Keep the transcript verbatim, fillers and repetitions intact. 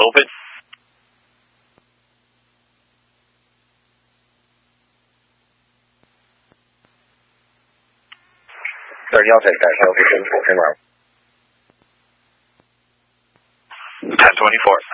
open. 二幺再改善卫生，开门。 ten twenty-four.